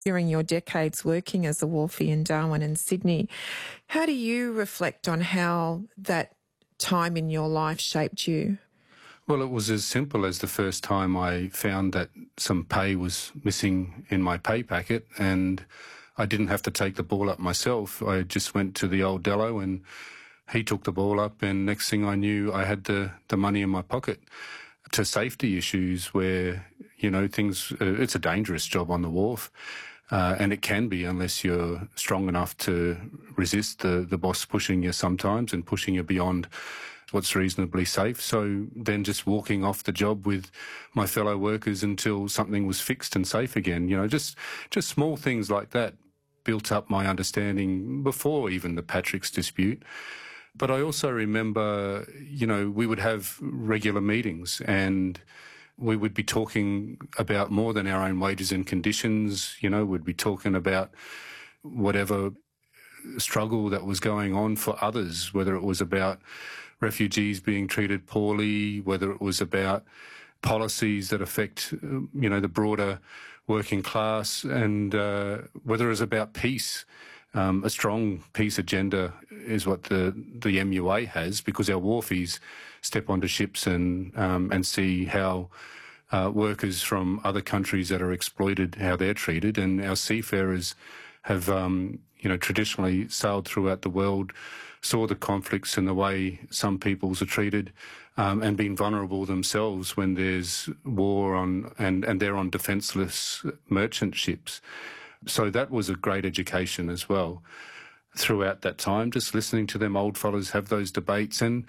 during your decades working as a wharfie in Darwin and Sydney. How do you reflect on how that time in your life shaped you? Well, it was as simple as the first time I found that some pay was missing in my pay packet, and I didn't have to take the ball up myself. I just went to the old Dello and he took the ball up, and next thing I knew, I had the money in my pocket. To safety issues where, things, it's a dangerous job on the wharf, and it can be unless you're strong enough to resist the boss pushing you sometimes and pushing you beyond what's reasonably safe. So then just walking off the job with my fellow workers until something was fixed and safe again, just small things like that built up my understanding before even the Patrick's dispute. But I also remember, we would have regular meetings and we would be talking about more than our own wages and conditions. We'd be talking about whatever struggle that was going on for others, whether it was about refugees being treated poorly, whether it was about policies that affect, the broader working class, and whether it was about peace. A strong peace agenda is what the MUA has, because our wharfies step onto ships and see how workers from other countries that are exploited, how they're treated, and our seafarers have, traditionally sailed throughout the world, saw the conflicts and the way some peoples are treated, and been vulnerable themselves when there's war on, and they're on defenceless merchant ships. So that was a great education as well throughout that time, just listening to them old fellas have those debates. And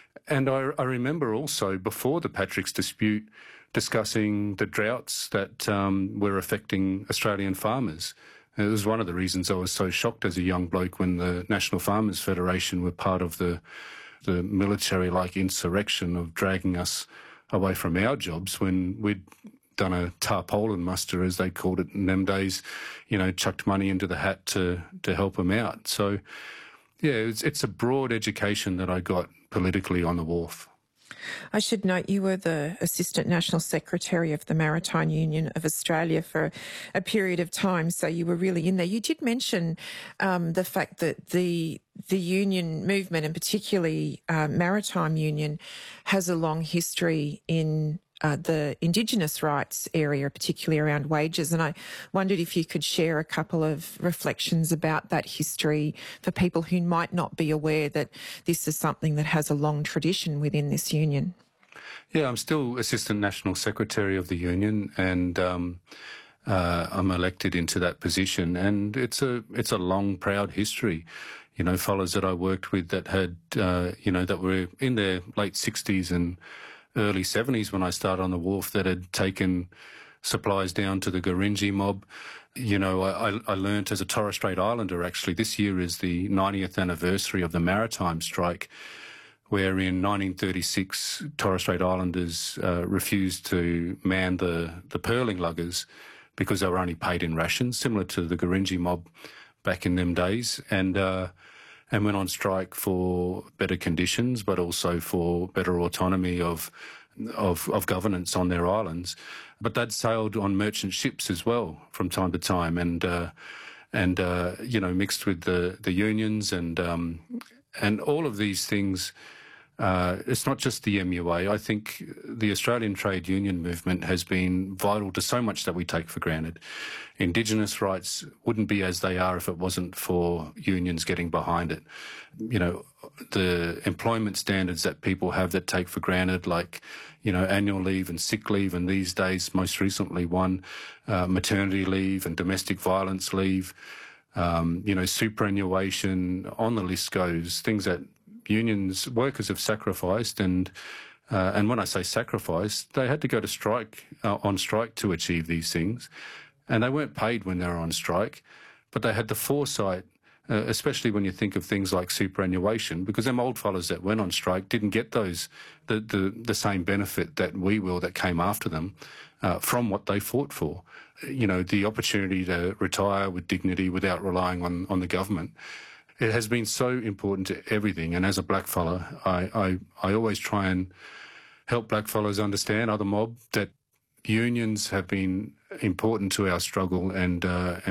I remember also before the Patrick's dispute discussing the droughts that were affecting Australian farmers. It was one of the reasons I was so shocked as a young bloke when the National Farmers Federation were part of the military-like insurrection of dragging us away from our jobs when we'd done a tarpaulin muster, as they called it in them days, chucked money into the hat to help them out. So, yeah, it's a broad education that I got politically on the wharf. I should note you were the Assistant National Secretary of the Maritime Union of Australia for a period of time, so you were really in there. You did mention the fact that the union movement, and particularly Maritime Union, has a long history in the Indigenous rights area, particularly around wages. And I wondered if you could share a couple of reflections about that history for people who might not be aware that this is something that has a long tradition within this union. Yeah, I'm still Assistant National Secretary of the union, and I'm elected into that position. And it's a long, proud history. Fellows that I worked with that had, that were in their late 60s and early 70s when I started on the wharf, that had taken supplies down to the Gurindji mob. I learnt as a Torres Strait Islander, actually. This year is the 90th anniversary of the maritime strike, where in 1936 Torres Strait Islanders refused to man the pearling luggers because they were only paid in rations, similar to the Gurindji mob back in them days, and went on strike for better conditions, but also for better autonomy of governance on their islands. But they'd sailed on merchant ships as well from time to time, and mixed with the unions and all of these things. It's not just the MUA. I think the Australian trade union movement has been vital to so much that we take for granted. Indigenous rights wouldn't be as they are if it wasn't for unions getting behind it. The employment standards that people have that take for granted, like, annual leave and sick leave, and these days, most recently maternity leave and domestic violence leave, superannuation, on the list goes, things that workers have sacrificed, and when I say sacrificed, they had to go to on strike to achieve these things, and they weren't paid when they were on strike, but they had the foresight, especially when you think of things like superannuation, because them old fellas that went on strike didn't get the same benefit that we will, that came after them, from what they fought for. The opportunity to retire with dignity without relying on the government. It has been so important to everything, and as a blackfella, I always try and help blackfellas understand, other mob, that unions have been important to our struggle, and